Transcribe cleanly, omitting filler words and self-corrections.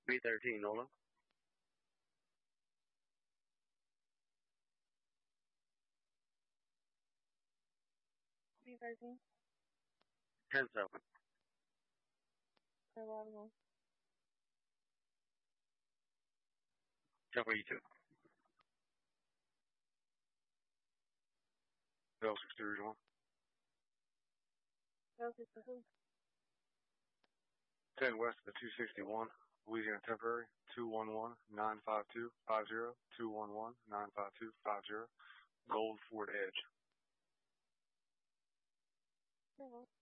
B13, Nola. B13. 10-7. Arrival. Jumper E2. Bell 6 Series 1. Delta for who? 10 West of the 261, Louisiana Temporary, 211-952-50, 211-952-50, Gold Ford Edge. No.